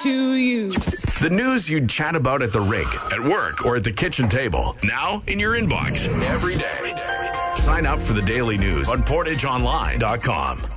to you. The news you'd chat about at the rink, at work, or at the kitchen table. Now in your inbox every day. Sign up for the daily news on PortageOnline.com.